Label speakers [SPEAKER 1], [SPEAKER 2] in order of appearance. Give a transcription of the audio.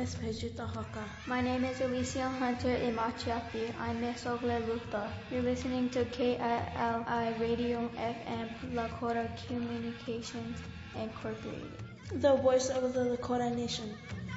[SPEAKER 1] is Pejita Haka.
[SPEAKER 2] My name is Alicia Hunter Imachiapi. I'm Miss Ogleluta. You're listening to KILI Radio FM Lakota Communications Incorporated.
[SPEAKER 1] The voice of the Lakota Nation.